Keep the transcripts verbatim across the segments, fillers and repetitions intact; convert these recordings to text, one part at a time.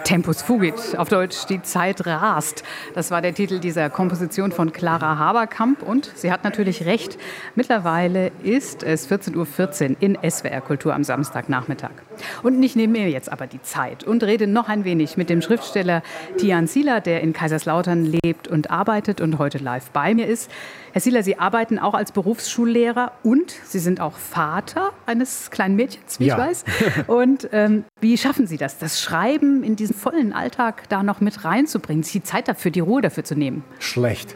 Tempus fugit, auf Deutsch die Zeit rast. Das war der Titel dieser Komposition von Clara Haberkamp. Und sie hat natürlich recht, mittlerweile ist es vierzehn Uhr vierzehn in S W R Kultur am Samstagnachmittag. Und ich nehme mir jetzt aber die Zeit und rede noch ein wenig mit dem Schriftsteller Tian Sieler, der in Kaiserslautern lebt und arbeitet und heute live bei mir ist. Herr Sieler, Sie arbeiten auch als Berufsschullehrer und Sie sind auch Vater eines kleinen Mädchens, wie ja. ich weiß. Und ähm, wie schaffen Sie das, das Schreiben in diesen vollen Alltag da noch mit reinzubringen, sich die Zeit dafür, die Ruhe dafür zu nehmen? Schlecht.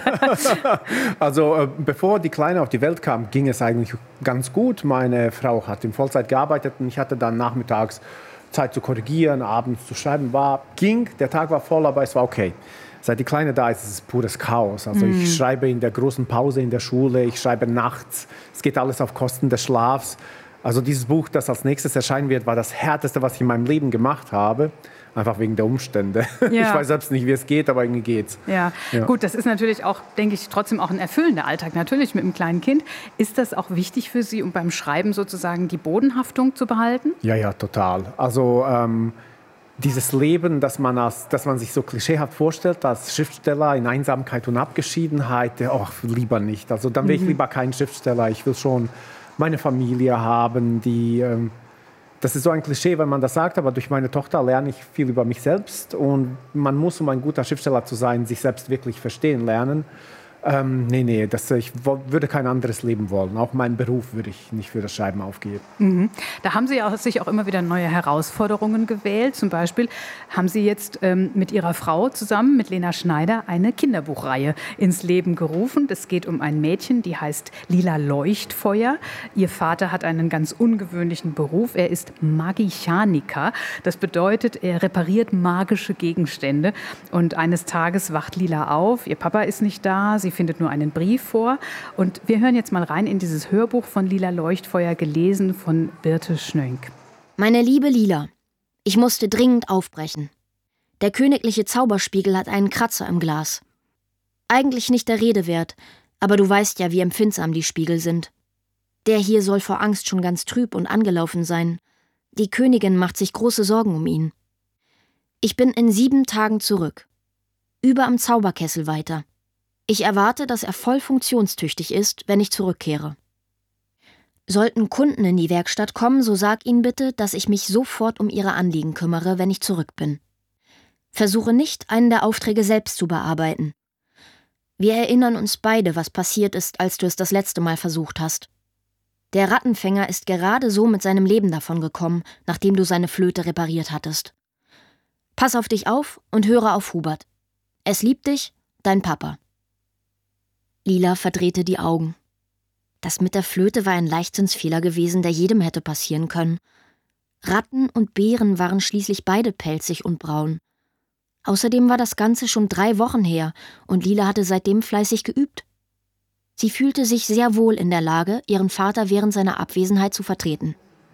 Also äh, bevor die Kleine auf die Welt kam, ging es eigentlich ganz gut. Meine Frau hat in Vollzeit gearbeitet und ich hatte dann nachmittags Zeit zu korrigieren, abends zu schreiben. War, ging, der Tag war voll, aber es war okay. Seit die Kleine da ist, ist es pures Chaos. Also Mhm. ich schreibe in der großen Pause in der Schule, ich schreibe nachts. Es geht alles auf Kosten des Schlafs. Also dieses Buch, das als nächstes erscheinen wird, war das Härteste, was ich in meinem Leben gemacht habe. Einfach wegen der Umstände. Ja. Ich weiß selbst nicht, wie es geht, aber irgendwie geht's. Ja. Ja. Gut, das ist natürlich auch, denke ich, trotzdem auch ein erfüllender Alltag, natürlich mit einem kleinen Kind. Ist das auch wichtig für Sie, um beim Schreiben sozusagen die Bodenhaftung zu behalten? Ja, ja, total. Also ähm, dieses Leben, das man, als, das man sich so klischeehaft vorstellt, als Schriftsteller in Einsamkeit und Abgeschiedenheit, ach, lieber nicht. Also dann will ich lieber kein Schriftsteller. Ich will schon meine Familie haben, die... Ähm, das ist so ein Klischee, wenn man das sagt, aber durch meine Tochter lerne ich viel über mich selbst. Und man muss, um ein guter Schriftsteller zu sein, sich selbst wirklich verstehen lernen. Ähm, nee, nee, das, ich wo, würde kein anderes Leben wollen. Auch meinen Beruf würde ich nicht für das Schreiben aufgeben. Mhm. Da haben Sie auch, sich auch immer wieder neue Herausforderungen gewählt. Zum Beispiel haben Sie jetzt ähm, mit Ihrer Frau zusammen, mit Lena Schneider, eine Kinderbuchreihe ins Leben gerufen. Es geht um ein Mädchen, die heißt Lila Leuchtfeuer. Ihr Vater hat einen ganz ungewöhnlichen Beruf. Er ist Magichaniker. Das bedeutet, er repariert magische Gegenstände. Und eines Tages wacht Lila auf. Ihr Papa ist nicht da. Sie findet nur einen Brief vor. Und wir hören jetzt mal rein in dieses Hörbuch von Lila Leuchtfeuer, gelesen von Birte Schnönk. Meine liebe Lila, ich musste dringend aufbrechen. Der königliche Zauberspiegel hat einen Kratzer im Glas. Eigentlich nicht der Rede wert, aber du weißt ja, wie empfindsam die Spiegel sind. Der hier soll vor Angst schon ganz trüb und angelaufen sein. Die Königin macht sich große Sorgen um ihn. Ich bin in sieben Tagen zurück. Über am Zauberkessel weiter. Ich erwarte, dass er voll funktionstüchtig ist, wenn ich zurückkehre. Sollten Kunden in die Werkstatt kommen, so sag ihnen bitte, dass ich mich sofort um ihre Anliegen kümmere, wenn ich zurück bin. Versuche nicht, einen der Aufträge selbst zu bearbeiten. Wir erinnern uns beide, was passiert ist, als du es das letzte Mal versucht hast. Der Rattenfänger ist gerade so mit seinem Leben davongekommen, nachdem du seine Flöte repariert hattest. Pass auf dich auf und höre auf Hubert. Es liebt dich, dein Papa. Lila verdrehte die Augen. Das mit der Flöte war ein Leichtsinnsfehler gewesen, der jedem hätte passieren können. Ratten und Bären waren schließlich beide pelzig und braun. Außerdem war das Ganze schon drei Wochen her und Lila hatte seitdem fleißig geübt. Sie fühlte sich sehr wohl in der Lage, ihren Vater während seiner Abwesenheit zu vertreten.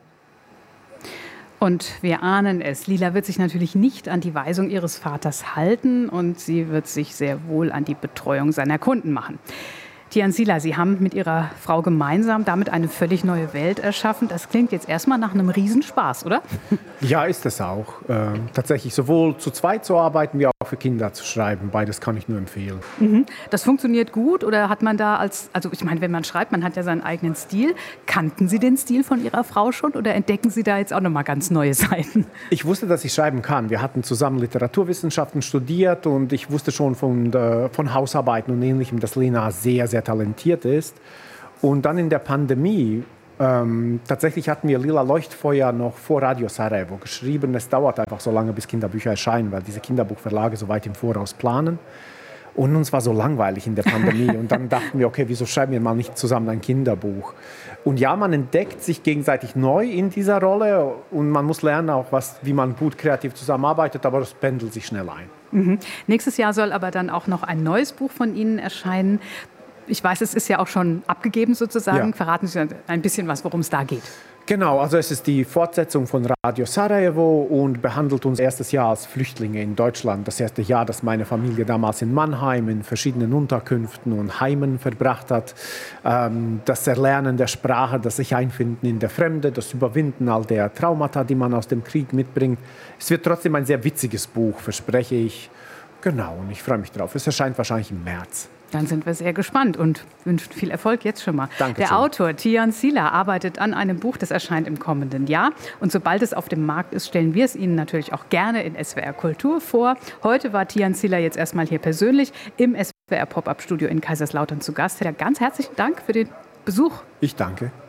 Und wir ahnen es, Lila wird sich natürlich nicht an die Weisung ihres Vaters halten und sie wird sich sehr wohl an die Betreuung seiner Kunden machen. Tian Sieler, Sie haben mit Ihrer Frau gemeinsam damit eine völlig neue Welt erschaffen. Das klingt jetzt erstmal nach einem Riesenspaß, oder? Ja, ist es auch. Äh, tatsächlich sowohl zu zweit zu arbeiten, wie auch für Kinder zu schreiben. Beides kann ich nur empfehlen. Mhm. Das funktioniert gut oder hat man da als, also ich meine, wenn man schreibt, man hat ja seinen eigenen Stil. Kannten Sie den Stil von Ihrer Frau schon oder entdecken Sie da jetzt auch nochmal ganz neue Seiten? Ich wusste, dass ich schreiben kann. Wir hatten zusammen Literaturwissenschaften studiert und ich wusste schon von, äh, von Hausarbeiten und Ähnlichem, dass Lena sehr, sehr talentiert ist. Und dann in der Pandemie, ähm, tatsächlich hatten wir Lila Leuchtfeuer noch vor Radio Sarajevo geschrieben. Es dauert einfach so lange, bis Kinderbücher erscheinen, weil diese Kinderbuchverlage so weit im Voraus planen. Und uns war so langweilig in der Pandemie. Und dann dachten wir, okay, wieso schreiben wir mal nicht zusammen ein Kinderbuch? Und ja, man entdeckt sich gegenseitig neu in dieser Rolle. Und man muss lernen, auch was, wie man gut kreativ zusammenarbeitet. Aber das pendelt sich schnell ein. Mhm. Nächstes Jahr soll aber dann auch noch ein neues Buch von Ihnen erscheinen. Ich weiß, es ist ja auch schon abgegeben sozusagen. Ja. Verraten Sie ein bisschen was, worum es da geht. Genau, also es ist die Fortsetzung von Radio Sarajevo und behandelt uns erstes Jahr als Flüchtlinge in Deutschland. Das erste Jahr, das meine Familie damals in Mannheim in verschiedenen Unterkünften und Heimen verbracht hat. Ähm, das Erlernen der Sprache, das sich einfinden in der Fremde, das Überwinden all der Traumata, die man aus dem Krieg mitbringt. Es wird trotzdem ein sehr witziges Buch, verspreche ich. Genau, und ich freue mich drauf. Es erscheint wahrscheinlich im März. Dann sind wir sehr gespannt und wünschen viel Erfolg jetzt schon mal. Danke Der schön. Autor Tijan Sila arbeitet an einem Buch, das erscheint im kommenden Jahr. Und sobald es auf dem Markt ist, stellen wir es Ihnen natürlich auch gerne in S W R Kultur vor. Heute war Tijan Sila jetzt erstmal hier persönlich im S W R Pop-Up-Studio in Kaiserslautern zu Gast. Herr, ganz herzlichen Dank für den Besuch. Ich danke.